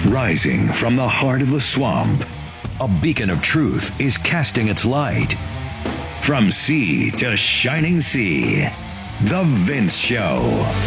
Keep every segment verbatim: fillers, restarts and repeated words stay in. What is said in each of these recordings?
Rising from the heart of the swamp, a beacon of truth is casting its light. From sea to shining sea, The Vince Show.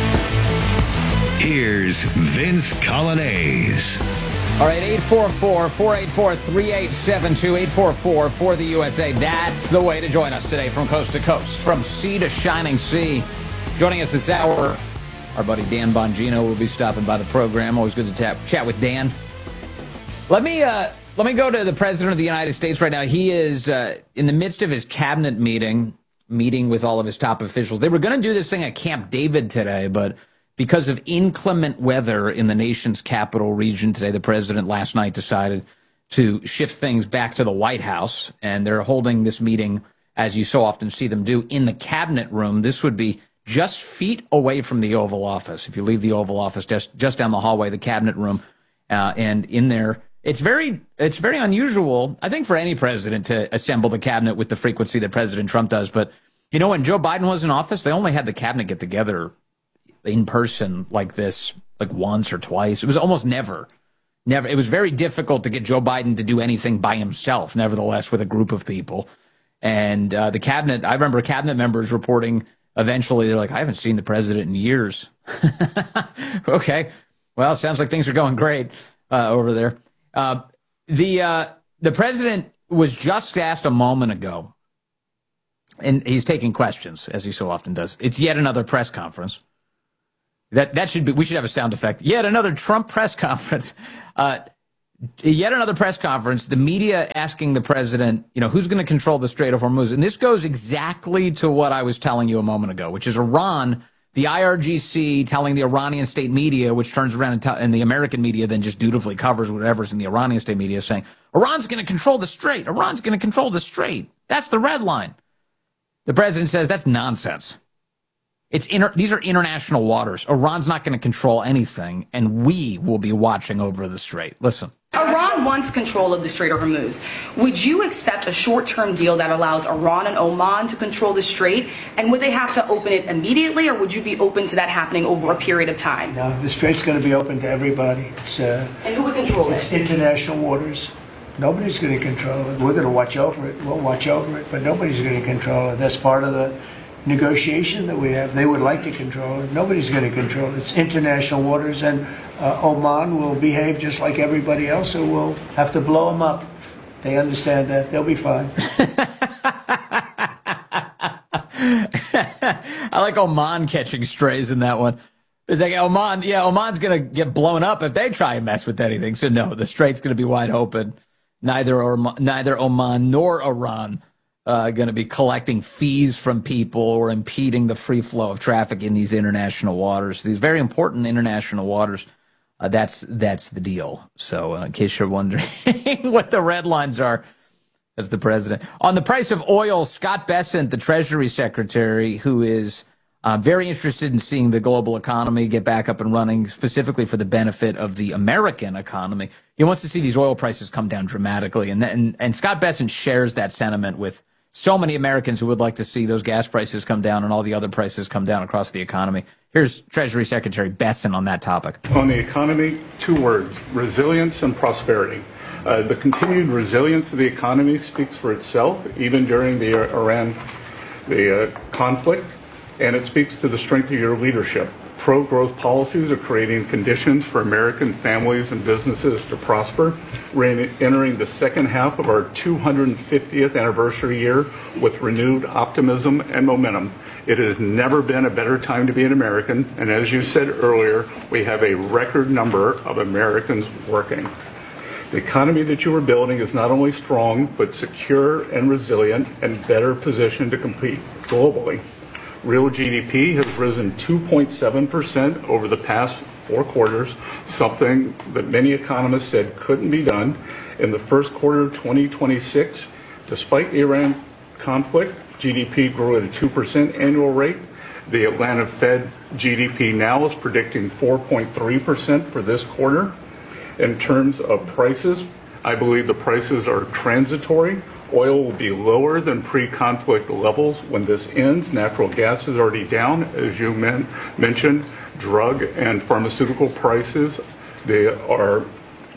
Here's Vince Coglianese. All right, eight four four, four eight four, three eight seven two, eight four four for the U S A. That's the way to join us today from coast to coast, from sea to shining sea. Joining us this hour, our buddy Dan Bongino will be stopping by the program. Always good to tap, chat with Dan. Let me uh, let me go to the President of the United States right now. He is uh, in the midst of his cabinet meeting, meeting with all of his top officials. They were going to do this thing at Camp David today, but because of inclement weather in the nation's capital region today, the president last night decided to shift things back to the White House, and they're holding this meeting, as you so often see them do, in the cabinet room. This would be just feet away from the Oval Office. If you leave the Oval Office, just just down the hallway, the cabinet room, uh, and in there, it's very it's very unusual, I think, for any president to assemble the cabinet with the frequency that President Trump does. But you know, when Joe Biden was in office, they only had the cabinet get together in person like this, like once or twice. It was almost never, never. It was very difficult to get Joe Biden to do anything by himself, nevertheless, with a group of people. And uh, the cabinet, I remember cabinet members reporting eventually, they're like, I haven't seen the president in years. Okay. Well, sounds like things are going great uh, over there. Uh, the, uh, the president was just asked a moment ago, and he's taking questions, as he so often does. It's yet another press conference. That that should be, we should have a sound effect. Yet another Trump press conference. Uh, yet another press conference. The media asking the president, you know, who's going to control the Strait of Hormuz? And this goes exactly to what I was telling you a moment ago, which is Iran, the I R G C telling the Iranian state media, which turns around and, t- and the American media then just dutifully covers whatever's in the Iranian state media, saying, Iran's going to control the Strait. Iran's going to control the Strait. That's the red line. The president says that's nonsense. It's inter- these are international waters. Iran's not going to control anything, and we will be watching over the Strait. Listen. Iran wants control of the Strait of Hormuz. Would you accept a short-term deal that allows Iran and Oman to control the Strait? And would they have to open it immediately, or would you be open to that happening over a period of time? No, the Strait's going to be open to everybody. It's, uh, and who would control it's it? International waters. Nobody's going to control it. We're going to watch over it. We'll watch over it, but nobody's going to control it. That's part of the negotiation that we have. They would like to control it. Nobody's going to control it. It's international waters, and uh, Oman will behave just like everybody else, so we'll have to blow them up. They understand that. They'll be fine. I like Oman catching strays in that one. It's like Oman, yeah, Oman's going to get blown up if they try and mess with anything. So no, the Strait's going to be wide open. Neither or neither Oman nor Iran Uh, going to be collecting fees from people or impeding the free flow of traffic in these international waters, these very important international waters. Uh, that's that's the deal. So uh, in case you're wondering what the red lines are, as the president. On the price of oil, Scott Bessent, the Treasury Secretary, who is uh, very interested in seeing the global economy get back up and running, specifically for the benefit of the American economy. He wants to see these oil prices come down dramatically. And, and, and Scott Bessent shares that sentiment with so many Americans who would like to see those gas prices come down and all the other prices come down across the economy. Here's Treasury Secretary Bessent on that topic. On the economy, two words: resilience and prosperity. Uh, the continued resilience of the economy speaks for itself, even during the uh, Iran the uh, conflict, and it speaks to the strength of your leadership. Pro-growth policies are creating conditions for American families and businesses to prosper. We're entering the second half of our two hundred fiftieth anniversary year with renewed optimism and momentum. It has never been a better time to be an American, and as you said earlier, we have a record number of Americans working. The economy that you are building is not only strong, but secure and resilient and better positioned to compete globally. Real G D P has risen two point seven percent over the past four quarters, something that many economists said couldn't be done. In the first quarter of twenty twenty-six, despite the Iran conflict, G D P grew at a two percent annual rate. The Atlanta Fed G D P now is predicting four point three percent for this quarter. In terms of prices, I believe the prices are transitory. Oil will be lower than pre-conflict levels when this ends. Natural gas is already down, as you men- mentioned. Drug and pharmaceutical prices, they are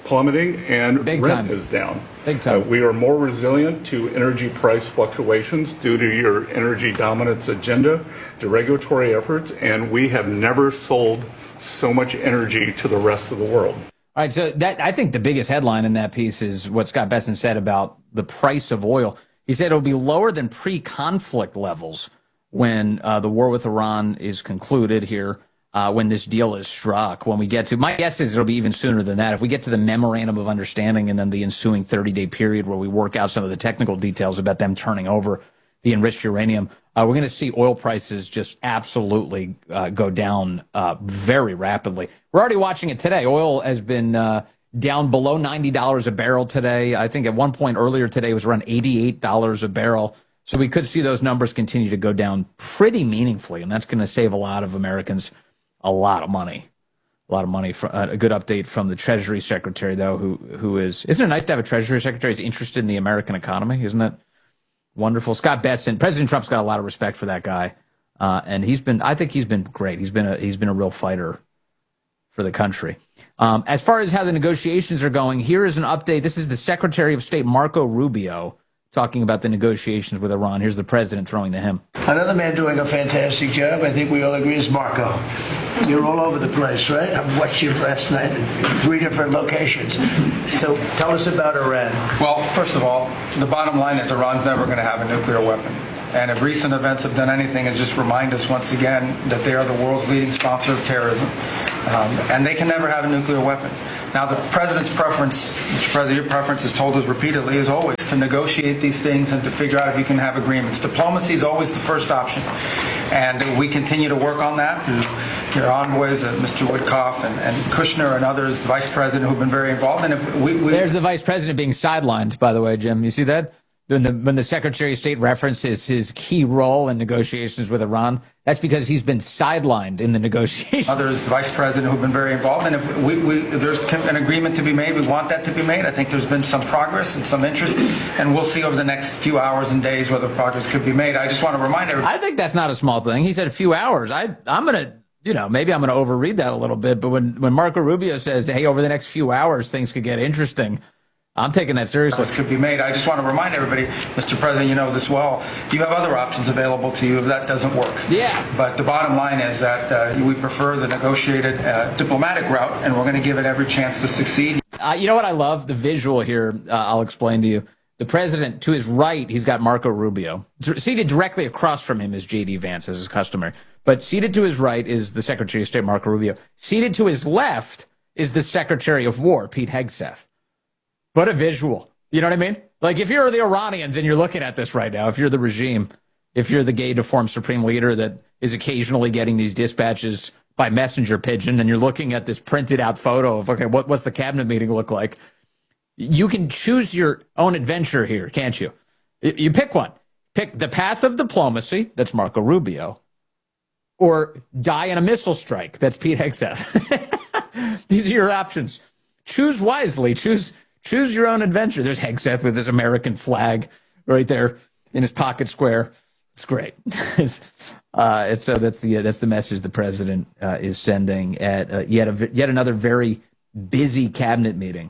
plummeting, and Big rent time. is down. Big time. Uh, we are more resilient to energy price fluctuations due to your energy dominance agenda, to regulatory efforts, and we have never sold so much energy to the rest of the world. All right, so that I think the biggest headline in that piece is what Scott Bessent said about the price of oil. He said it'll be lower than pre-conflict levels when uh, the war with Iran is concluded here, uh, when this deal is struck, when we get to, my guess is it'll be even sooner than that. If we get to the memorandum of understanding and then the ensuing thirty-day period where we work out some of the technical details about them turning over the enriched uranium, uh, we're going to see oil prices just absolutely uh, go down uh, very rapidly. We're already watching it today. Oil has been uh, down below ninety dollars a barrel today. I think at one point earlier today it was around eighty-eight dollars a barrel. So we could see those numbers continue to go down pretty meaningfully, and that's going to save a lot of Americans a lot of money. A lot of money. For, uh, a good update from the Treasury Secretary, though, who who is, isn't it nice to have a Treasury Secretary who's interested in the American economy? Isn't that wonderful? Scott Bessent. President Trump's got a lot of respect for that guy, uh, and he's been, I think he's been great. He's been a he's been a real fighter for the country. Um, as far as how the negotiations are going, here is an update. This is the Secretary of State, Marco Rubio, talking about the negotiations with Iran. Here's the president throwing to him. Another man doing a fantastic job, I think we all agree, is Marco. You're all over the place, right? I watched you last night in three different locations. So tell us about Iran. Well, first of all, the bottom line is Iran's never going to have a nuclear weapon. And if recent events have done anything, is just remind us once again that they are the world's leading sponsor of terrorism. Um, and they can never have a nuclear weapon. Now, the president's preference, Mister President, your preference has told us repeatedly, is always to negotiate these things and to figure out if you can have agreements. Diplomacy is always the first option. And we continue to work on that through your envoys, uh, Mister Woodcock and, and Kushner and others, the vice president, who've been very involved. And if we, we There's the vice president being sidelined, by the way, Jim. You see that? When the, when the Secretary of State references his key role in negotiations with Iran, that's because he's been sidelined in the negotiations. Others, the vice president, who've been very involved. And if, we, we, if there's an agreement to be made, we want that to be made. I think there's been some progress and some interest, and we'll see over the next few hours and days whether progress could be made. I just want to remind everybody. I think that's not a small thing. He said a few hours. I, I'm going to, you know, maybe I'm going to overread that a little bit, but when, when Marco Rubio says, hey, over the next few hours, things could get interesting, I'm taking that seriously. Could be made. I just want to remind everybody, Mister President, you know this well, you have other options available to you if that doesn't work. Yeah. But the bottom line is that uh, we prefer the negotiated uh, diplomatic route, and we're going to give it every chance to succeed. Uh, you know what I love? The visual here, uh, I'll explain to you. The president, to his right, he's got Marco Rubio. Seated directly across from him is J D Vance, as is customary. But seated to his right is the Secretary of State, Marco Rubio. Seated to his left is the Secretary of War, Pete Hegseth. What a visual. You know what I mean? Like, if you're the Iranians and you're looking at this right now, if you're the regime, if you're the gay deformed supreme leader that is occasionally getting these dispatches by messenger pigeon, and you're looking at this printed out photo of, okay, what, what's the cabinet meeting look like? You can choose your own adventure here, can't you? You pick one. Pick the path of diplomacy, that's Marco Rubio, or die in a missile strike, that's Pete Hegseth. These are your options. Choose wisely. Choose choose your own adventure. There's Hegseth with his American flag right there in his pocket square. It's great. it's, uh, it's, so that's the that's the message the president uh, is sending at uh, yet a, yet another very busy cabinet meeting.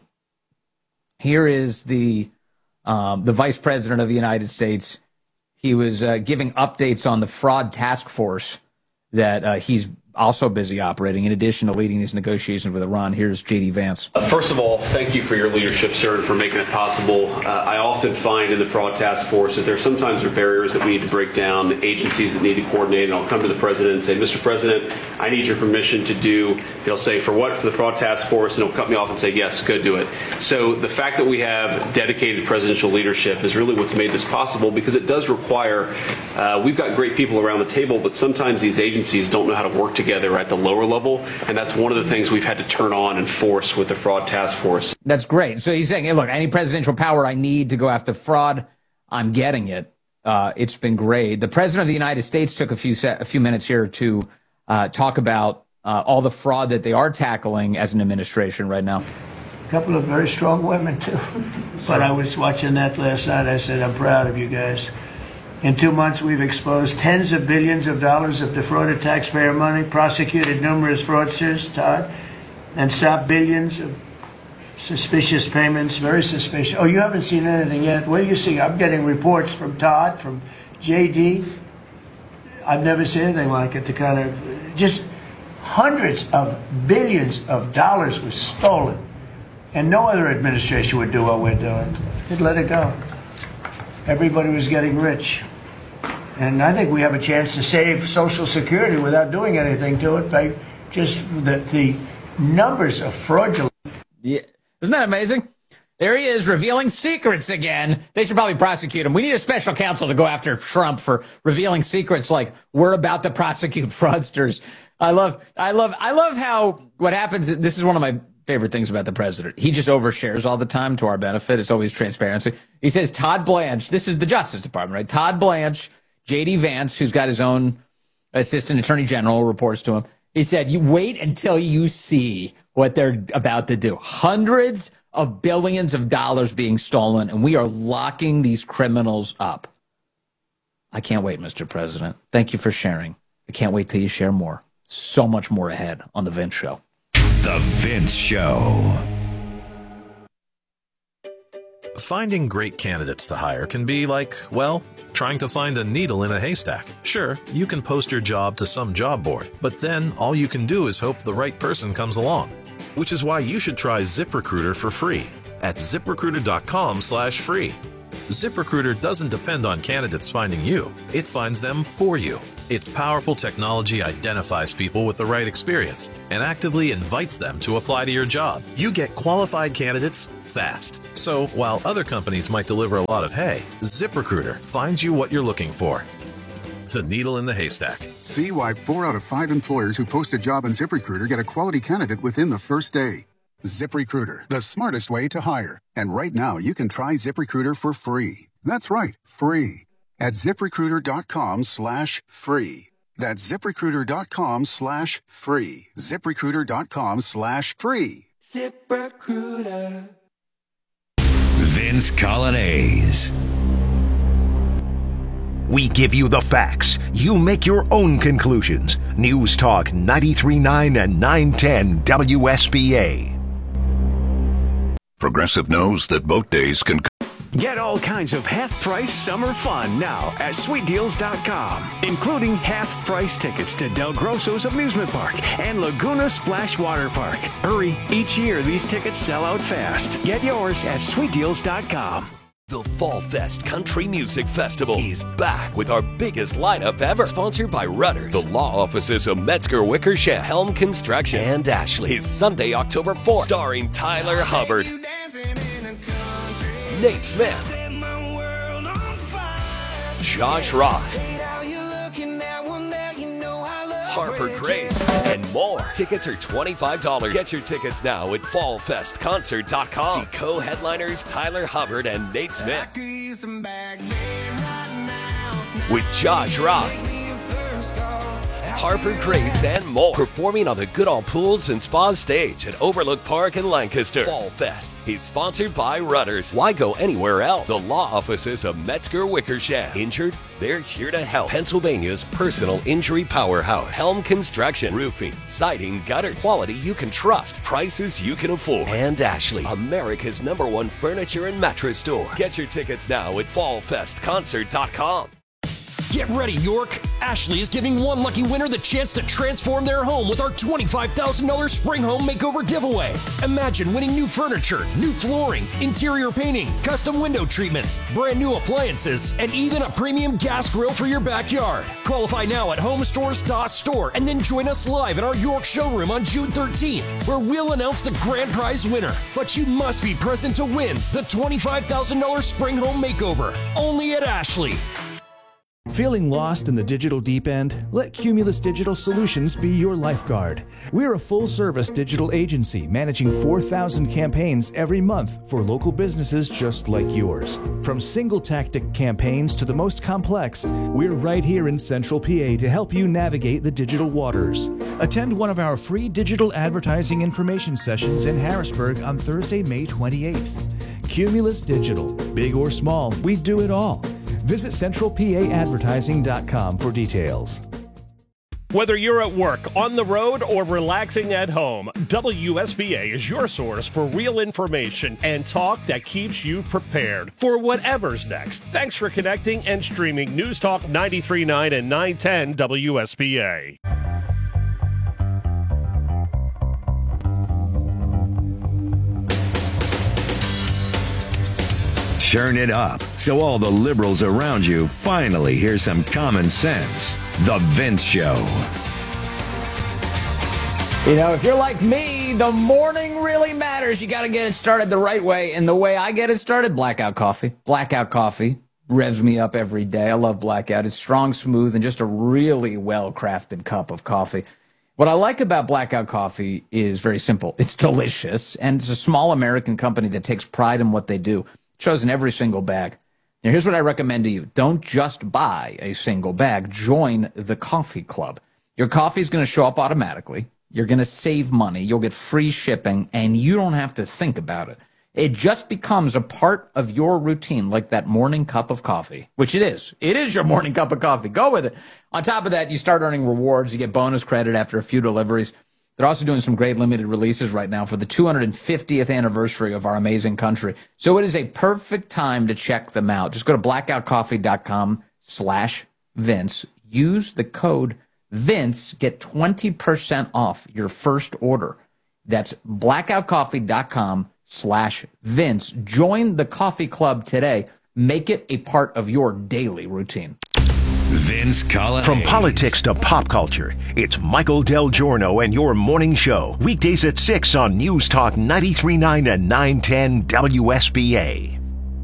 Here is the um, the vice president of the United States. He was uh, giving updates on the fraud task force that uh, he's also busy operating, in addition to leading these negotiations with Iran. Here's J D Vance. Uh, first of all, thank you for your leadership, sir, and for making it possible. Uh, I often find in the fraud task force that there sometimes are barriers that we need to break down, agencies that need to coordinate, and I'll come to the president and say, Mister President, I need your permission to do, he'll say, for what? For the fraud task force, and he'll cut me off and say, yes, go do it. So the fact that we have dedicated presidential leadership is really what's made this possible, because it does require, uh, we've got great people around the table, but sometimes these agencies don't know how to work together together at the lower level, and that's one of the things we've had to turn on and force with the fraud task force. That's great. So he's saying, hey, look, any presidential power I need to go after fraud, I'm getting it. Uh, it's been great. The president of the United States took a few set, a few minutes here to uh, talk about uh, all the fraud that they are tackling as an administration right now. A couple of very strong women, too. But I was watching that last night. I said, I'm proud of you guys. In two months, we've exposed tens of billions of dollars of defrauded taxpayer money, prosecuted numerous fraudsters, Todd, and stopped billions of Suspicious payments, very suspicious. Oh, you haven't seen anything yet? What do you see? I'm getting reports from Todd, from J D. I've never seen anything like it. The kind of, just hundreds of billions of dollars was stolen. And no other administration would do what we're doing. They'd let it go. Everybody was getting rich. And I think we have a chance to save Social Security without doing anything to it by just the, the numbers of fraudulent. Yeah. Isn't that amazing? There he is, revealing secrets again. They should probably prosecute him. We need a special counsel to go after Trump for revealing secrets like we're about to prosecute fraudsters. I love, I love, I love how what happens. This is one of my favorite things about the president. He just overshares all the time to our benefit. It's always transparency. He says Todd Blanche, this is the Justice Department, right? Todd Blanche, J D Vance, who's got his own assistant attorney general, reports to him. He said, you wait until you see what they're about to do. Hundreds of billions of dollars being stolen, and we are locking these criminals up. I can't wait, Mister President. Thank you for sharing. I can't wait till you share more. So much more ahead on The Vince Show. The Vince Show. Finding great candidates to hire can be like, well, trying to find a needle in a haystack. Sure, you can post your job to some job board, but then all you can do is hope the right person comes along. Which is why you should try ZipRecruiter for free at ZipRecruiter.com slash free. ZipRecruiter doesn't depend on candidates finding you. It finds them for you. Its powerful technology identifies people with the right experience and actively invites them to apply to your job. You get qualified candidates fast. So while other companies might deliver a lot of hay, ZipRecruiter finds you what you're looking for. The needle in the haystack. See why four out of five employers who post a job on ZipRecruiter get a quality candidate within the first day. ZipRecruiter, the smartest way to hire. And right now, you can try ZipRecruiter for free. That's right, free. At ZipRecruiter.com slash free. That's ZipRecruiter.com slash free. ZipRecruiter.com slash free. ZipRecruiter. Vince Coglianese. We give you the facts. You make your own conclusions. News Talk ninety-three point nine and nine ten W S B A. Progressive knows that boat days can... Get all kinds of half-price summer fun now at sweet deals dot com, including half-price tickets to Del Grosso's Amusement Park and Laguna Splash Water Park. Hurry, each year these tickets sell out fast. Get yours at sweet deals dot com. The Fall Fest Country Music Festival is back with our biggest lineup ever. Sponsored by Rudders, the law offices of Metzger Wickersham, Helm Construction, and Ashley. Is Sunday, October fourth, starring Tyler Hubbard, Nate Smith, Josh Ross, Harper Grace, and more. Tickets are twenty-five dollars. Get your tickets now at fall fest concert dot com. See co-headliners Tyler Hubbard and Nate Smith. With Josh Ross, Harper Grace, and more. Performing on the Goodall Pools and Spas stage at Overlook Park in Lancaster. Fall Fest is sponsored by Rudders. Why go anywhere else? The law offices of Metzger Wickersham. Injured? They're here to help. Pennsylvania's personal injury powerhouse. Helm Construction. Roofing, siding, gutters. Quality you can trust. Prices you can afford. And Ashley, America's number one furniture and mattress store. Get your tickets now at fall fest concert dot com. Get ready, York! Ashley is giving one lucky winner the chance to transform their home with our twenty-five thousand dollars Spring Home Makeover giveaway. Imagine winning new furniture, new flooring, interior painting, custom window treatments, brand new appliances, and even a premium gas grill for your backyard. Qualify now at home stores dot store and then join us live in our York showroom on June thirteenth, where we'll announce the grand prize winner. But you must be present to win the twenty-five thousand dollars Spring Home Makeover, only at Ashley. Feeling lost in the digital deep end? Let Cumulus Digital Solutions be your lifeguard. We're a full-service digital agency managing four thousand campaigns every month for local businesses just like yours. From single-tactic campaigns to the most complex, we're right here in Central P A to help you navigate the digital waters. Attend one of our free digital advertising information sessions in Harrisburg on Thursday, May twenty-eighth. Cumulus Digital. Big or small, we do it all. Visit central p a advertising dot com for details. Whether you're at work, on the road, or relaxing at home, W S B A is your source for real information and talk that keeps you prepared for whatever's next. Thanks for connecting and streaming News Talk ninety-three point nine and nine ten W S B A. Turn it up so all the liberals around you finally hear some common sense. The Vince Show. You know, if you're like me, the morning really matters. You got to get it started the right way. And the way I get it started, Blackout Coffee. Blackout Coffee revs me up every day. I love Blackout. It's strong, smooth, and just a really well-crafted cup of coffee. What I like about Blackout Coffee is very simple. It's delicious, and it's a small American company that takes pride in what they do. Shows in every single bag. Now, here's what I recommend to you. Don't just buy a single bag. Join the coffee club. Your coffee is going to show up automatically. You're going to save money. You'll get free shipping, and you don't have to think about it. It just becomes a part of your routine, like that morning cup of coffee, which it is. It is your morning cup of coffee. Go with it. On top of that, you start earning rewards. You get bonus credit after a few deliveries. They're also doing some great limited releases right now for the two hundred fiftieth anniversary of our amazing country. So it is a perfect time to check them out. Just go to blackoutcoffee.com slash Vince. Use the code Vince. Get twenty percent off your first order. That's blackoutcoffee.com slash Vince. Join the coffee club today. Make it a part of your daily routine. Vince Collins. From politics to pop culture, it's Michael Del Giorno and your morning show. Weekdays at six on News Talk ninety-three point nine and nine ten W S B A.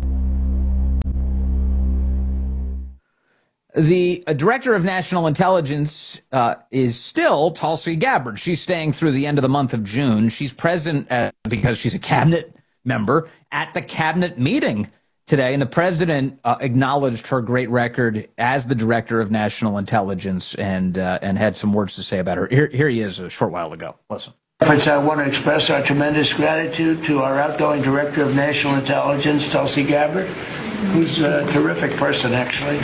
The uh, Director of National Intelligence uh, is still Tulsi Gabbard. She's staying through the end of the month of June. She's present uh, because she's a cabinet member at the cabinet meeting today, and the president uh, acknowledged her great record as the Director of National Intelligence and uh, and had some words to say about her. Here, here he is a short while ago. Listen. I want to express our tremendous gratitude to our outgoing Director of National Intelligence, Tulsi Gabbard, who's a terrific person, actually.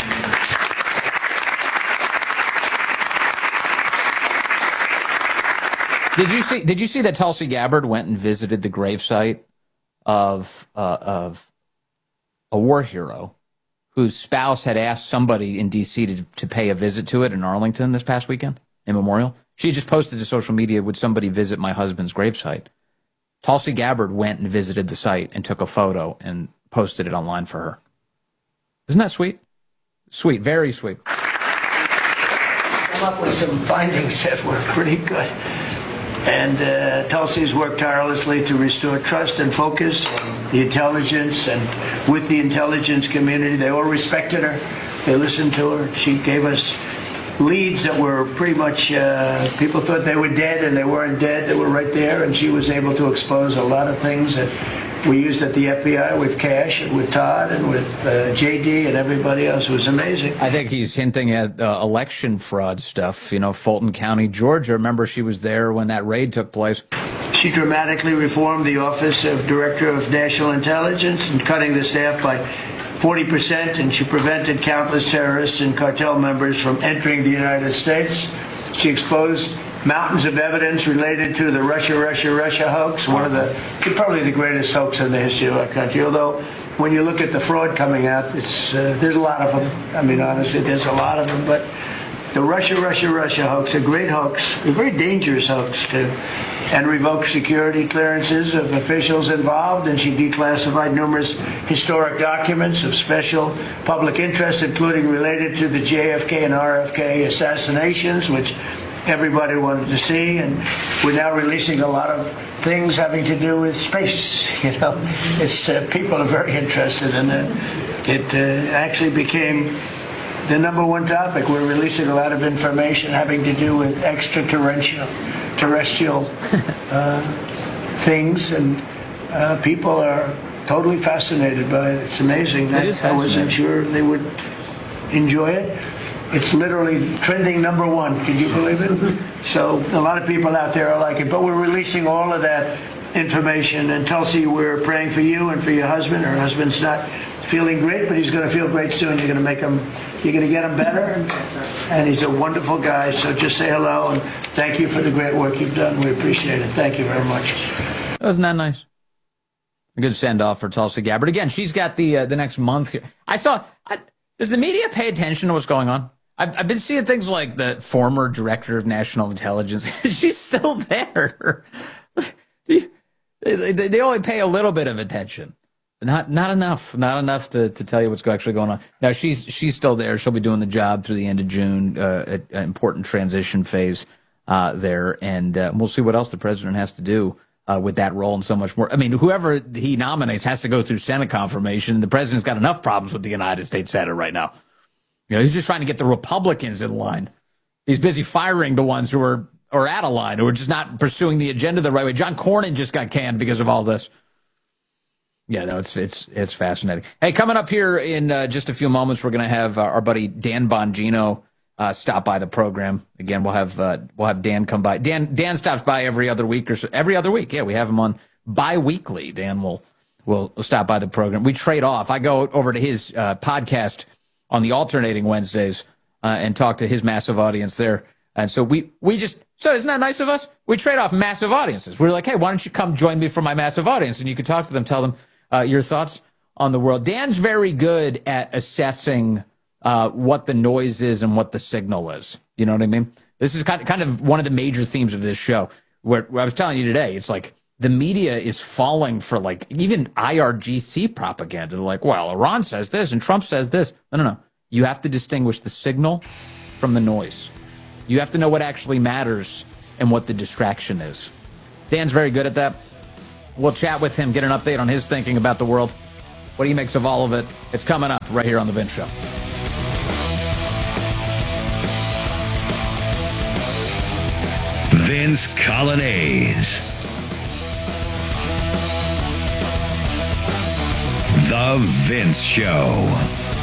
Did you see? Did you see that Tulsi Gabbard went and visited the gravesite of uh, of a war hero whose spouse had asked somebody in D C to, to pay a visit to it in Arlington this past weekend, in memorial? She just posted to social media, "Would somebody visit my husband's gravesite?" Tulsi Gabbard went and visited the site and took a photo and posted it online for her. Isn't that sweet? Sweet, very sweet. Come up with some findings that were pretty good. And uh, Tulsi's worked tirelessly to restore trust and focus on the intelligence and with the intelligence community. They all respected her. They listened to her. She gave us leads that were pretty much, uh, people thought they were dead and they weren't dead. They were right there, and she was able to expose a lot of things that we used at the F B I with Cash and with Todd and with uh, J D and everybody else. It was amazing. I think he's hinting at uh, election fraud stuff. You know, Fulton County, Georgia. Remember, she was there when that raid took place. She dramatically reformed the Office of Director of National Intelligence and cutting the staff by forty percent, and she prevented countless terrorists and cartel members from entering the United States. She exposed mountains of evidence related to the Russia, Russia, Russia hoax, one of the, probably the greatest hoax in the history of our country. Although, when you look at the fraud coming out, it's, uh, there's a lot of them. I mean, honestly, there's a lot of them. But the Russia, Russia, Russia hoax, a great hoax, a very dangerous hoax, too, and revoked security clearances of officials involved, and she declassified numerous historic documents of special public interest, including related to the J F K and R F K assassinations, which everybody wanted to see, and we're now releasing a lot of things having to do with space. You know, it's uh, people are very interested in it. It uh, actually became the number one topic. We're releasing a lot of information having to do with extraterrestrial, terrestrial uh, things, and uh, people are totally fascinated by it. It's amazing. It is fascinating. I wasn't sure they would enjoy it. It's literally trending number one. Can you believe it? So a lot of people out there are like it. But we're releasing all of that information. And Tulsi, we're praying for you and for your husband. Her husband's not feeling great, but he's going to feel great soon. You're going to make him, you're going to get him better, and, and he's a wonderful guy. So just say hello and thank you for the great work you've done. We appreciate it. Thank you very much. Wasn't that nice? A good send-off for Tulsi Gabbard. Again, she's got the uh, the next month here. I saw, I, does the media pay attention to what's going on? I've, I've been seeing things like the former director of national intelligence. She's still there. they, they, they only pay a little bit of attention. Not not enough. Not enough to, to tell you what's actually going on. Now, she's she's still there. She'll be doing the job through the end of June, uh, an important transition phase uh, there. And uh, we'll see what else the president has to do uh, with that role and so much more. I mean, whoever he nominates has to go through Senate confirmation. The president's got enough problems with the United States Senate right now. You know, he's just trying to get the Republicans in line. He's busy firing the ones who are, are out of line, who are just not pursuing the agenda the right way. John Cornyn just got canned because of all this. Yeah, no, it's it's it's fascinating. Hey, coming up here in uh, just a few moments, we're going to have uh, our buddy Dan Bongino uh, stop by the program. Again, we'll have uh, we'll have Dan come by. Dan Dan stops by every other week or so. Every other week, yeah, we have him on bi-weekly. Dan will will stop by the program. We trade off. I go over to his uh, podcast on the alternating Wednesdays uh, and talk to his massive audience there. And so we, we just, so isn't that nice of us? We trade off massive audiences. We're like, hey, why don't you come join me for my massive audience? And you can talk to them, tell them uh, your thoughts on the world. Dan's very good at assessing uh, what the noise is and what the signal is. You know what I mean? This is kind of, kind of one of the major themes of this show, where, where I was telling you today, it's like the media is falling for like even I R G C propaganda. They're like, well, Iran says this and Trump says this. No, no, no. You have to distinguish the signal from the noise. You have to know what actually matters and what the distraction is. Dan's very good at that. We'll chat with him, get an update on his thinking about the world, what he makes of all of it. It's coming up right here on The Vince Show. Vince Coglianese. The Vince Show.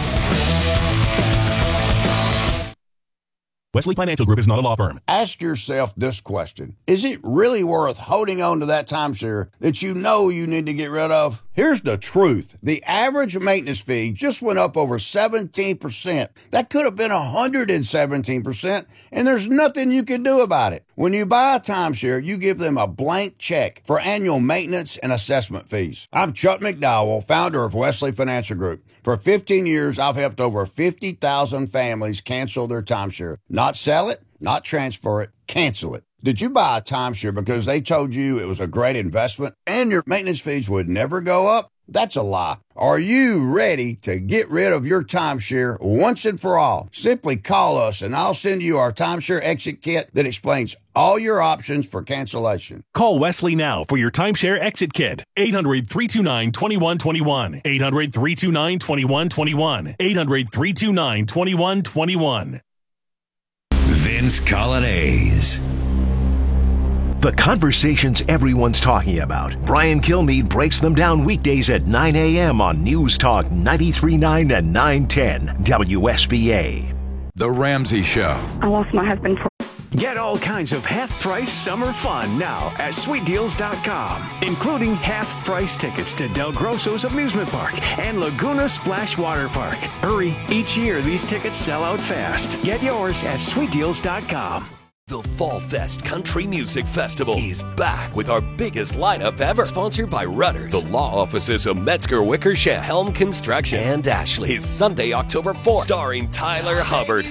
Wesley Financial Group is not a law firm. Ask yourself this question. Is it really worth holding on to that timeshare that you know you need to get rid of? Here's the truth. The average maintenance fee just went up over seventeen percent. That could have been one hundred seventeen percent, and there's nothing you can do about it. When you buy a timeshare, you give them a blank check for annual maintenance and assessment fees. I'm Chuck McDowell, founder of Wesley Financial Group. For fifteen years, I've helped over fifty thousand families cancel their timeshare. Not sell it, not transfer it, cancel it. Did you buy a timeshare because they told you it was a great investment and your maintenance fees would never go up? That's a lie. Are you ready to get rid of your timeshare once and for all? Simply call us and I'll send you our timeshare exit kit that explains all your options for cancellation. Call Wesley now for your timeshare exit kit. eight hundred, three two nine, two one two one. eight hundred, three two nine, two one two one. eight hundred, three two nine, two one two one. Vince Coglianese. The conversations everyone's talking about. Brian Kilmeade breaks them down weekdays at nine a.m. on News Talk ninety-three point nine and nine ten W S B A. The Ramsey Show. I lost my husband for... Get all kinds of half-price summer fun now at sweet deals dot com, including half-price tickets to Del Grosso's Amusement Park and Laguna Splash Water Park. Hurry, each year these tickets sell out fast. Get yours at sweet deals dot com. The Fall Fest Country Music Festival is back with our biggest lineup ever. Sponsored by Rudders, the law offices of Metzger Wickersham, Helm Construction, and Ashley. Is Sunday, October fourth, starring Tyler Hubbard,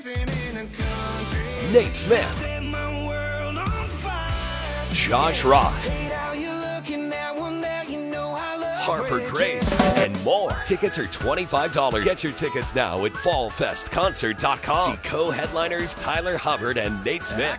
Nate Smith, Josh Ross, Harper Grace, and more. Tickets are twenty-five dollars. Get your tickets now at fall fest concert dot com. See co-headliners Tyler Hubbard and Nate Smith.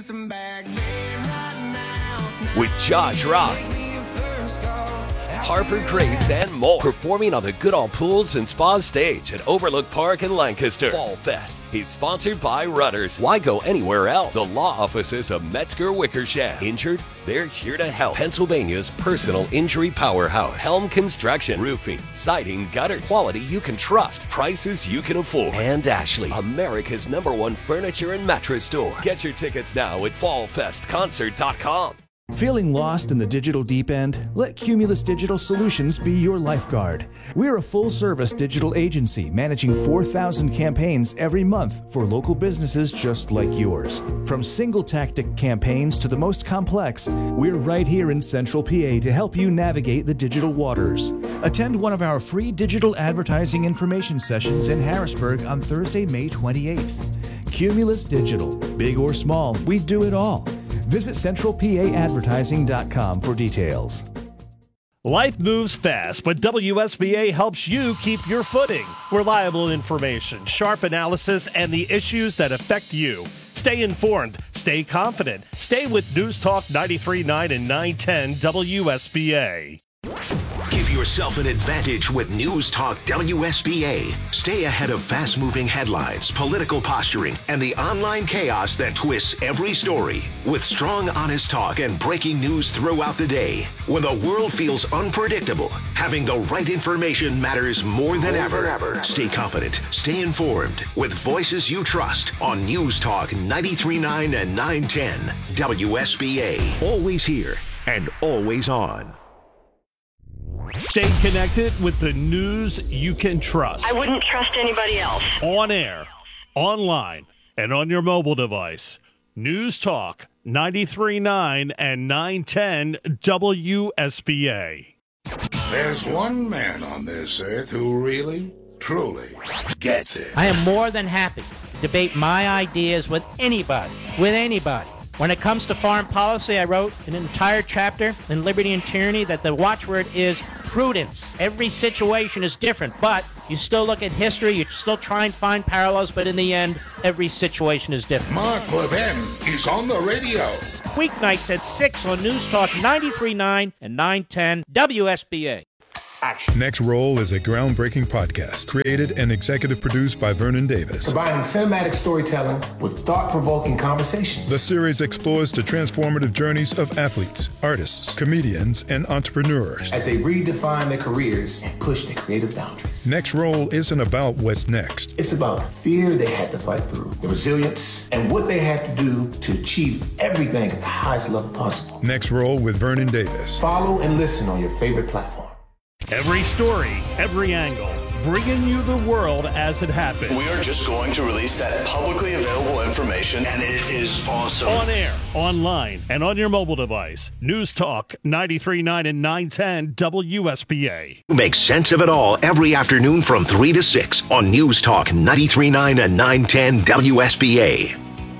With Josh Ross, Harper Grace, and more. Performing on the Goodall Pools and Spas stage at Overlook Park in Lancaster. Fall Fest is sponsored by Rudders. Why go anywhere else? The law offices of Metzger Wickersham. Injured? They're here to help. Pennsylvania's personal injury powerhouse. Helm Construction. Roofing, siding, gutters. Quality you can trust. Prices you can afford. And Ashley, America's number one furniture and mattress store. Get your tickets now at fall fest concert dot com. Feeling lost in the digital deep end? Let Cumulus Digital Solutions be your lifeguard. We're a full-service digital agency managing four thousand campaigns every month for local businesses just like yours. From single-tactic campaigns to the most complex, we're right here in Central P A to help you navigate the digital waters. Attend one of our free digital advertising information sessions in Harrisburg on Thursday, May twenty-eighth. Cumulus Digital. Big or small, we do it all. Visit central p a advertising dot com for details. Life moves fast, but W S B A helps you keep your footing. Reliable information, sharp analysis, and the issues that affect you. Stay informed, stay confident, stay with News Talk ninety-three point nine and nine ten W S B A. Give yourself an advantage with News Talk W S B A. Stay ahead of fast-moving headlines, political posturing, and the online chaos that twists every story. With strong, honest talk and breaking news throughout the day. When the world feels unpredictable, having the right information matters more than ever. Stay confident, stay informed, with voices you trust on News Talk ninety-three point nine and nine ten W S B A. Always here and always on. Stay connected with the news you can trust. I wouldn't trust anybody else. On air, online, and on your mobile device. News Talk ninety-three point nine and nine ten W S B A. There's one man on this earth who really, truly gets it. I am more than happy to debate my ideas with anybody, with anybody. When it comes to foreign policy, I wrote an entire chapter in Liberty and Tyranny that the watchword is prudence. Every situation is different, but you still look at history, you still try and find parallels, but in the end, every situation is different. Mark Levin is on the radio. Weeknights at six on News Talk ninety-three point nine and nine ten W S B A. Action. Next Roll is a groundbreaking podcast created and executive produced by Vernon Davis. Combining cinematic storytelling with thought-provoking conversations. The series explores the transformative journeys of athletes, artists, comedians, and entrepreneurs as they redefine their careers and push their creative boundaries. Next Roll isn't about what's next. It's about the fear they had to fight through, the resilience, and what they had to do to achieve everything at the highest level possible. Next Roll with Vernon Davis. Follow and listen on your favorite platform. Every story, every angle, bringing you the world as it happens. We are just going to release that publicly available information, and it is awesome. On air, online, and on your mobile device. News Talk ninety-three point nine and nine ten W S B A. Make sense of it all every afternoon from three to six on News Talk ninety-three point nine and nine ten W S B A.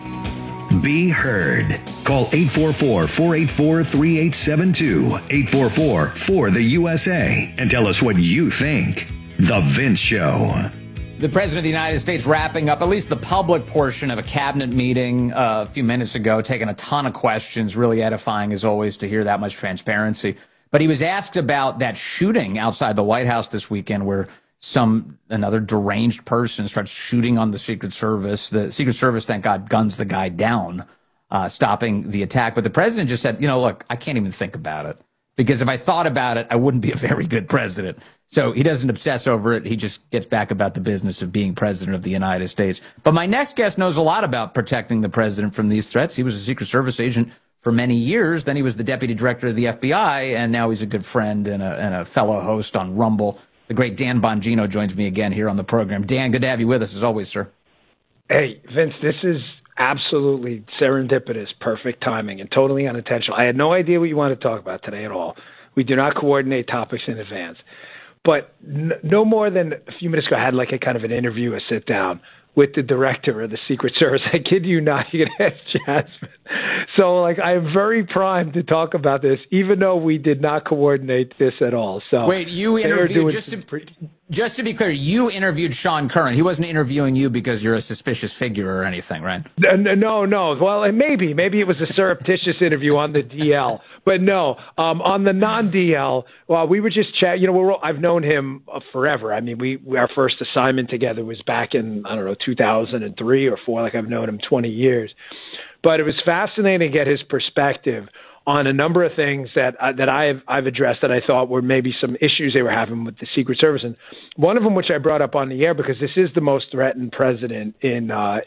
Be heard. Call eight four four, four eight four, three eight seven two, eight four four, four the U S A, and tell us what you think. The Vince Show. The President of the United States wrapping up at least the public portion of a cabinet meeting uh, a few minutes ago, taking a ton of questions, really edifying as always to hear that much transparency. But he was asked about that shooting outside the White House this weekend where some another deranged person starts shooting on the Secret Service. The Secret Service, thank God, guns the guy down, uh, stopping the attack. But the president just said, you know, look, I can't even think about it because if I thought about it, I wouldn't be a very good president. So he doesn't obsess over it. He just gets back about the business of being president of the United States. But my next guest knows a lot about protecting the president from these threats. He was a Secret Service agent for many years. Then he was the deputy director of the F B I, and now he's a good friend and a, and a fellow host on Rumble. The great Dan Bongino joins me again here on the program. Dan, good to have you with us as always, sir. Hey, Vince, this is absolutely serendipitous, perfect timing, and totally unintentional. I had no idea what you wanted to talk about today at all. We do not coordinate topics in advance. But n- no more than a few minutes ago, I had like a kind of an interview, a sit down with the director of the Secret Service. I kid you not, you can ask Jasmine. So, like, I am very primed to talk about this, even though we did not coordinate this at all. So, wait, you interviewed just to pre- just to be clear, you interviewed Sean Curran. He wasn't interviewing you because you're a suspicious figure or anything, right? No, no. Well, maybe, maybe it was a surreptitious interview on the D L, but no, um, on the non-D L. Well, we were just chat. You know, we're, I've known him forever. I mean, we our first assignment together was back in I don't know two thousand three or four. Like I've known him twenty years. But it was fascinating to get his perspective on a number of things that uh, that I've I've addressed that I thought were maybe some issues they were having with the Secret Service, and one of them which I brought up on the air because this is the most threatened president in uh, in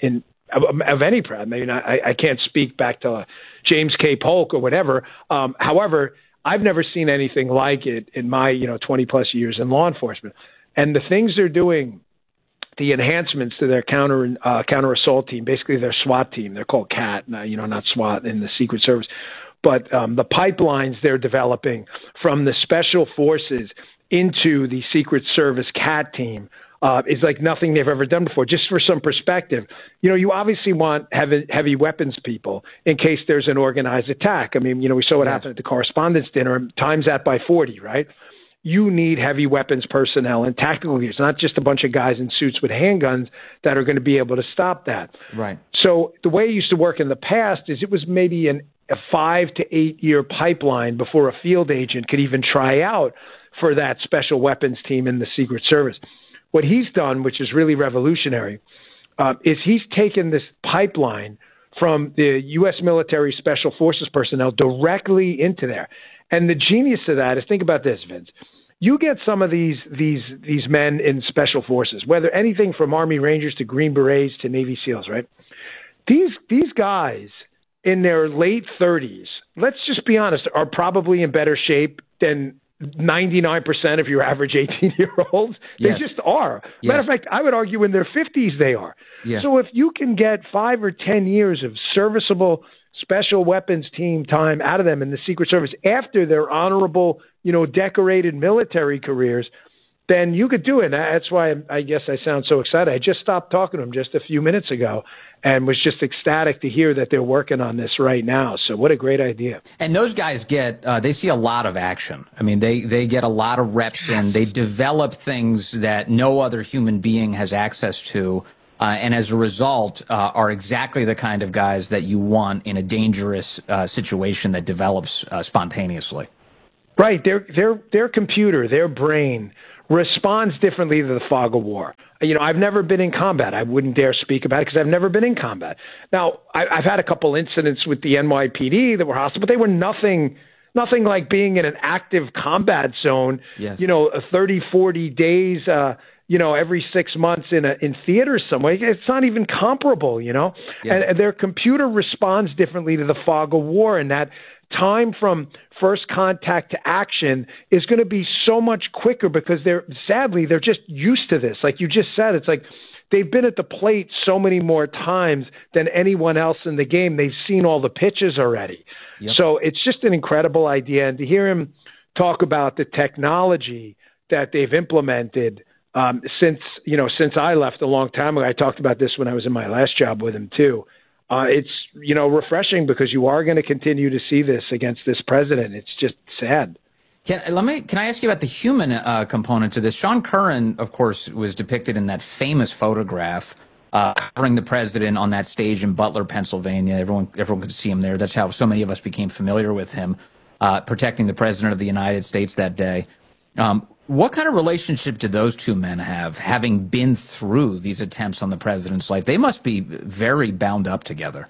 of, of any president. I mean, I, I can't speak back to James K. Polk or whatever. Um, however, I've never seen anything like it in my, you know, twenty plus years in law enforcement. And the things they're doing, the enhancements to their counter uh, counter assault team, basically their SWAT team, they're called CAT, you know, not SWAT in the Secret Service, but um, the pipelines they're developing from the special forces into the Secret Service CAT team uh, is like nothing they've ever done before. Just for some perspective, you know, you obviously want heavy, heavy weapons people in case there's an organized attack. I mean, you know, we saw what yes. happened at the Correspondents' Dinner, times that by forty, right? You need heavy weapons personnel and tactical gears, not just a bunch of guys in suits with handguns that are going to be able to stop that. Right. So the way it used to work in the past is it was maybe an, a five to eight year pipeline before a field agent could even try out for that special weapons team in the Secret Service. What he's done, which is really revolutionary, uh, is he's taken this pipeline from the U S military special forces personnel directly into there. And the genius of that is, think about this, Vince. You get some of these these these men in special forces, whether anything from Army Rangers to Green Berets to Navy SEALs, right? These these guys in their late thirties, let's just be honest, are probably in better shape than ninety-nine percent of your average eighteen-year-olds. They Yes. just are. Yes. Matter of fact, I would argue in their fifties they are. Yes. So if you can get five or ten years of serviceable special weapons team time out of them in the Secret Service after their honorable, you know, decorated military careers, then you could do it. That's why I guess I sound so excited. I just stopped talking to them just a few minutes ago and was just ecstatic to hear that they're working on this right now. So what a great idea. And those guys get, uh, they see a lot of action. I mean, they, they get a lot of reps in. They develop things that no other human being has access to. Uh, and as a result, uh, are exactly the kind of guys that you want in a dangerous uh, situation that develops uh, spontaneously. Right. Their, their, their computer, their brain responds differently to the fog of war. You know, I've never been in combat. I wouldn't dare speak about it because I've never been in combat. Now, I, I've had a couple incidents with the N Y P D that were hostile, but they were nothing nothing like being in an active combat zone, yes. you know, thirty, forty days, uh, you know, every six months in a, in theaters somewhere. It's not even comparable, you know. Yeah. And, and their computer responds differently to the fog of war, and that time from first contact to action is going to be so much quicker because they're sadly they're just used to this. Like you just said, it's like they've been at the plate so many more times than anyone else in the game. They've seen all the pitches already. Yep. So it's just an incredible idea. And to hear him talk about the technology that they've implemented um, since, you know, since I left a long time ago, I talked about this when I was in my last job with him too. Uh, it's, you know, refreshing because you are going to continue to see this against this president. It's just sad. Can, let me, can I ask you about the human uh, component to this? Sean Curran, of course, was depicted in that famous photograph uh, covering the president on that stage in Butler, Pennsylvania. Everyone, everyone could see him there. That's how so many of us became familiar with him, uh, protecting the president of the United States that day. Um, what kind of relationship do those two men have, having been through these attempts on the president's life? They must be very bound up together.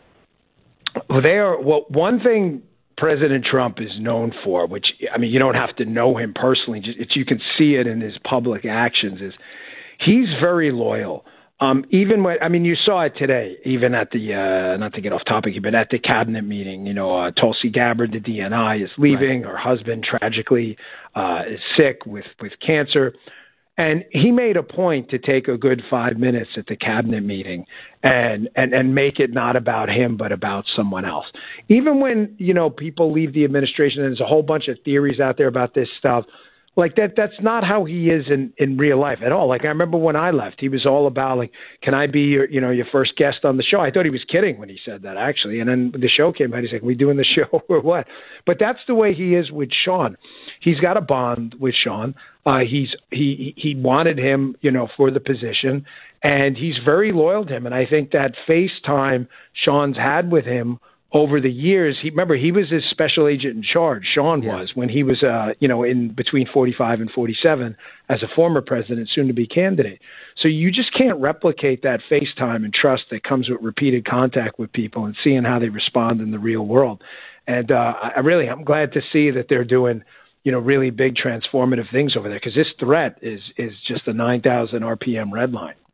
Well, they are. Well, one thing President Trump is known for, which, I mean, you don't have to know him personally, just it's, you can see it in his public actions, is he's very loyal. Um, even when, I mean, you saw it today, even at the, uh, not to get off topic here, but at the cabinet meeting, you know, uh, Tulsi Gabbard, the D N I, is leaving. Right. Her husband tragically uh, is sick with, with cancer. And he made a point to take a good five minutes at the cabinet meeting and, and, and make it not about him, but about someone else. Even when, you know, people leave the administration, and there's a whole bunch of theories out there about this stuff, like that, that's not how he is in, in real life at all. Like I remember when I left, he was all about like, can I be your, you know, your first guest on the show? I thought he was kidding when he said that actually. And then the show came out, he's like, are we doing the show or what? But that's the way he is with Sean. He's got a bond with Sean. Uh, he's, he, he wanted him, you know, for the position, and he's very loyal to him. And I think that FaceTime Sean's had with him over the years, he remember he was his special agent in charge. Sean yeah. was when he was, uh, you know, in between forty-five and forty-seven as a former president, soon to be candidate. So you just can't replicate that FaceTime and trust that comes with repeated contact with people and seeing how they respond in the real world. And uh, I really, I'm glad to see that they're doing, you know, really big transformative things over there, because this threat is is just a nine thousand R P M red line.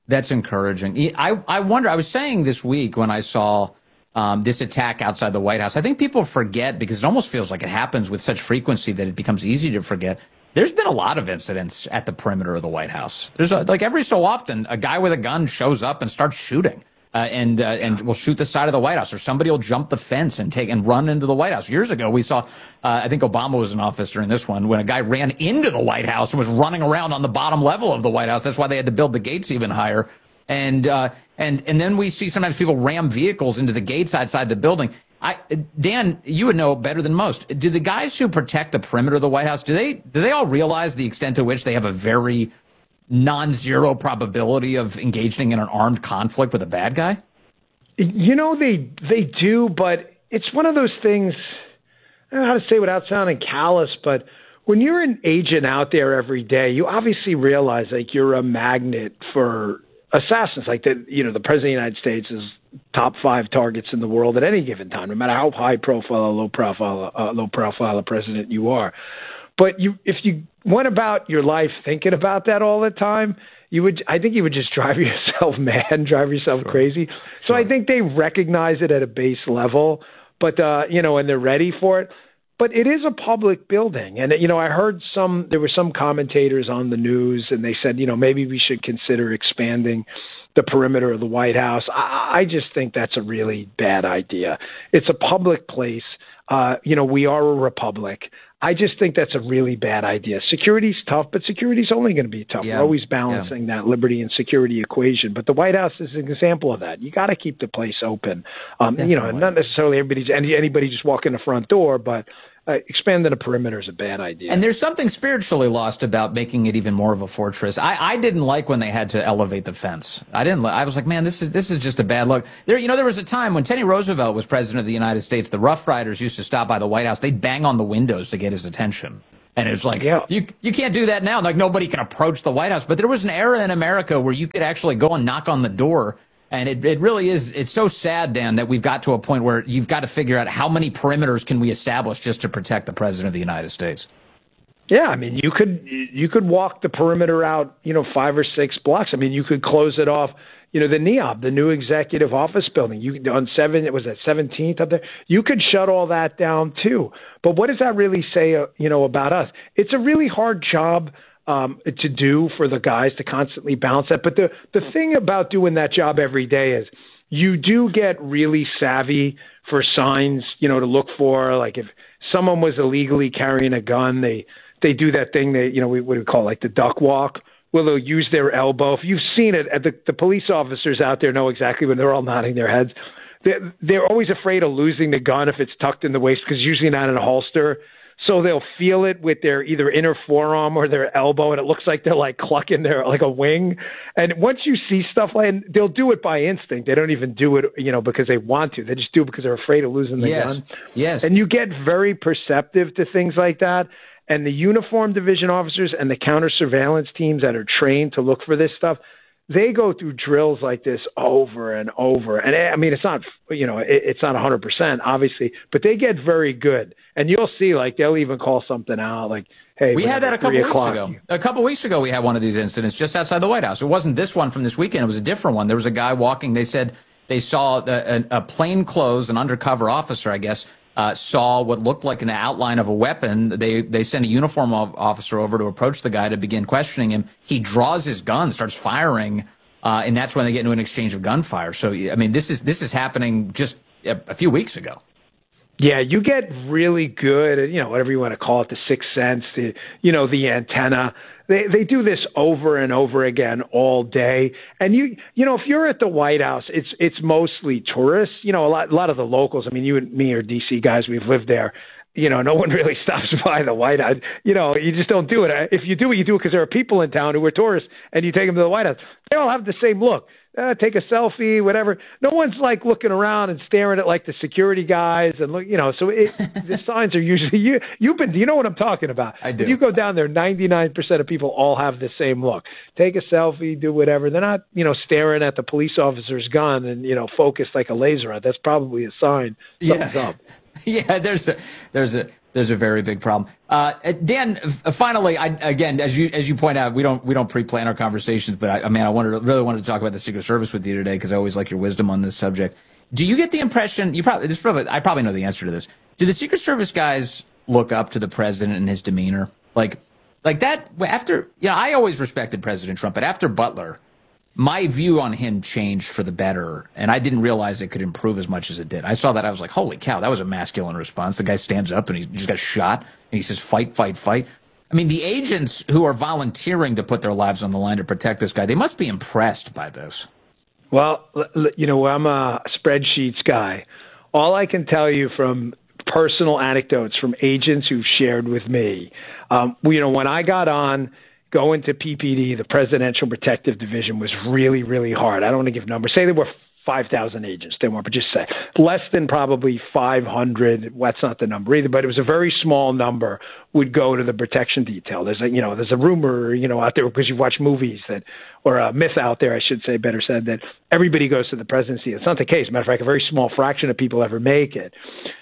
That's encouraging. I, I wonder, I was saying this week when I saw um, this attack outside the White House, I think people forget because it almost feels like it happens with such frequency that it becomes easy to forget. There's been a lot of incidents at the perimeter of the White House. There's a, like every so often, a guy with a gun shows up and starts shooting. Uh, and uh, and will shoot the side of the White House, or somebody will jump the fence and take and run into the White House. Years ago, we saw, uh, I think Obama was in office during this one, when a guy ran into the White House and was running around on the bottom level of the White House. That's why they had to build the gates even higher. And uh, and and then we see sometimes people ram vehicles into the gates outside the building. I, Dan, you would know better than most. Do the guys who protect the perimeter of the White House, do they do they all realize the extent to which they have a very non-zero probability of engaging in an armed conflict with a bad guy? You know, they they do, but it's one of those things, I don't know how to say without sounding callous, but when you're an agent out there every day, you obviously realize like you're a magnet for assassins. Like that, you know, the president of the United States is top five targets in the world at any given time, no matter how high profile or low profile, uh, low profile a president you are. But you, if you went about your life thinking about that all the time, you would, I think you would just drive yourself mad and drive yourself sure. crazy. So sure. I think they recognize it at a base level, but, uh, you know, and they're ready for it. But it is a public building. And, you know, I heard some, there were some commentators on the news and they said, you know, maybe we should consider expanding the perimeter of the White House. I, I just think that's a really bad idea. It's a public place. Uh, you know, we are a republic. I just think that's a really bad idea. Security's tough, but security's only going to be tough. Yeah. We're always balancing yeah. that liberty and security equation. But the White House is an example of that. You got to keep the place open. Um, you know, not necessarily everybody, anybody just walk in the front door, but uh, expanding the perimeter is a bad idea. And there's something spiritually lost about making it even more of a fortress. I, I didn't like when they had to elevate the fence. I didn't. I was like, man, this is this is just a bad look. There, you know, there was a time when Teddy Roosevelt was president of the United States. The Rough Riders used to stop by the White House. They'd bang on the windows to get his attention. And it's like, yeah. you you can't do that now. Like nobody can approach the White House. But there was an era in America where you could actually go and knock on the door. And it, it really is, it's so sad, Dan, that we've got to a point where you've got to figure out how many perimeters can we establish just to protect the president of the United States. Yeah, I mean, you could you could walk the perimeter out, you know, five or six blocks. I mean, you could close it off. You know, the N E O B, the new executive office building, you on seven, it was at seventeenth up there. You could shut all that down too. But what does that really say, uh, you know, about us? It's a really hard job um, to do for the guys to constantly balance that. But the the thing about doing that job every day is you do get really savvy for signs, you know, to look for. Like if someone was illegally carrying a gun, they they do that thing that, you know, we would call like the duck walk. Well, they'll use their elbow. If you've seen it, the, the police officers out there know exactly when they're all nodding their heads. They're, they're always afraid of losing the gun if it's tucked in the waist because usually not in a holster. So they'll feel it with their either inner forearm or their elbow, and it looks like they're like clucking their like a wing. And once you see stuff like, and they'll do it by instinct. They don't even do it, you know, because they want to. They just do it because they're afraid of losing the yes. gun. Yes. And you get very perceptive to things like that. And the uniformed division officers and the counter surveillance teams that are trained to look for this stuff, they go through drills like this over and over. And I mean, it's not, you know, it, it's not one hundred percent, obviously, but they get very good. And you'll see, like, they'll even call something out, like, hey, we had that a couple weeks o'clock. ago. A couple weeks ago, we had one of these incidents just outside the White House. It wasn't this one from this weekend. It was a different one. There was a guy walking. They said they saw a, a, a plainclothes, an undercover officer, I guess, Uh, saw what looked like an outline of a weapon. They they sent a uniform officer over to approach the guy to begin questioning him. He draws his gun, starts firing, uh, and that's when they get into an exchange of gunfire. So, I mean, this is this is happening just a, a few weeks ago. Yeah, you get really good at, you know, whatever you want to call it, the sixth sense, the, you know, the antenna. They they do this over and over again all day. And you you know, if you're at the White House, it's it's mostly tourists. You know, a lot a lot of the locals. I mean, you and me are D C guys. We've lived there. You know, no one really stops by the White House. You know, you just don't do it. If you do it, you do it because there are people in town who are tourists, and you take them to the White House. They all have the same look. Uh, take a selfie, whatever. No one's like looking around and staring at like the security guys and look, you know, so it, the signs are usually, you, you've been, you know what I'm talking about. I do. If you go down there, ninety-nine percent of people all have the same look. Take a selfie, do whatever. They're not, you know, staring at the police officer's gun and, you know, focused like a laser on. That's probably a sign. Something's yeah. up. Yeah, there's a, there's a, There's a very big problem. Uh, Dan, finally, I, again, as you as you point out, we don't we don't pre-plan our conversations, but I, I mean, I wanted to, really wanted to talk about the Secret Service with you today because I always like your wisdom on this subject. Do you get the impression you probably this probably I probably know the answer to this? Do the Secret Service guys look up to the president and his demeanor, like like that? After you know, I always respected President Trump, but after Butler, my view on him changed for the better, and I didn't realize it could improve as much as it did. I saw that, I was like, holy cow, that was a masculine response. The guy stands up and he just got shot, and he says, fight, fight, fight. I mean, the agents who are volunteering to put their lives on the line to protect this guy, they must be impressed by this. Well, you know, I'm a spreadsheets guy. All I can tell you from personal anecdotes from agents who've shared with me, um, you know, when I got on, going to P P D, the Presidential Protective Division, was really, really hard. I don't want to give numbers. Say there were five thousand agents. They weren't, but just say less than probably five hundred. Well, that's not the number either, but it was a very small number would go to the protection detail. There's a, you know, there's a rumor, you know, out there because you watch movies that, or a myth out there, I should say, better said, that everybody goes to the presidency. It's not the case. Matter of fact, a very small fraction of people ever make it.